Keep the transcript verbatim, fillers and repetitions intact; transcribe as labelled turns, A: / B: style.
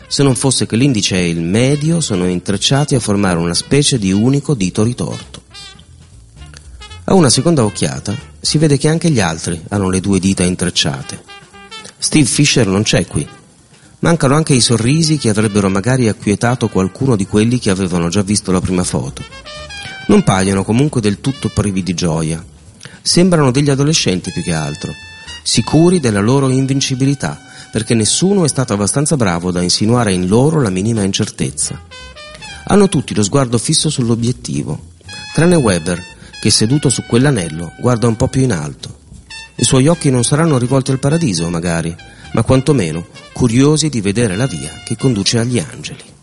A: se non fosse che l'indice e il medio sono intrecciati a formare una specie di unico dito ritorto. A una seconda occhiata si vede che anche gli altri hanno le due dita intrecciate. Steve Fisher non c'è qui. Mancano anche i sorrisi che avrebbero magari acquietato qualcuno di quelli che avevano già visto la prima foto. Non paiono comunque del tutto privi di gioia. Sembrano degli adolescenti più che altro, sicuri della loro invincibilità, perché nessuno è stato abbastanza bravo da insinuare in loro la minima incertezza. Hanno tutti lo sguardo fisso sull'obiettivo, tranne Weber, che seduto su quell'anello guarda un po' più in alto. I suoi occhi non saranno rivolti al paradiso, magari, ma quantomeno curiosi di vedere la via che conduce agli angeli.